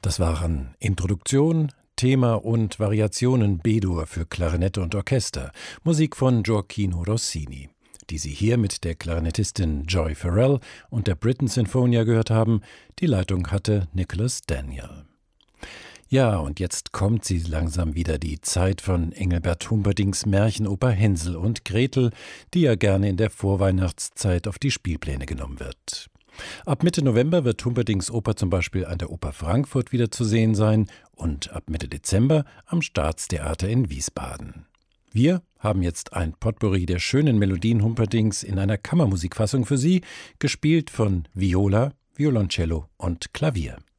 Das waren Introduktion, Thema und Variationen B-Dur für Klarinette und Orchester, Musik von Gioacchino Rossini. Die Sie hier mit der Klarinettistin Joy Farrell und der Britten Sinfonia gehört haben. Die Leitung hatte Nicholas Daniel. Ja, und jetzt kommt sie langsam wieder, die Zeit von Engelbert Humperdincks Märchenoper Hänsel und Gretel, die ja gerne in der Vorweihnachtszeit auf die Spielpläne genommen wird. Ab Mitte November wird Humperdincks Oper zum Beispiel an der Oper Frankfurt wieder zu sehen sein und ab Mitte Dezember am Staatstheater in Wiesbaden. Wir haben jetzt ein Potpourri der schönen Melodien Humperdincks in einer Kammermusikfassung für Sie, gespielt von Viola, Violoncello und Klavier.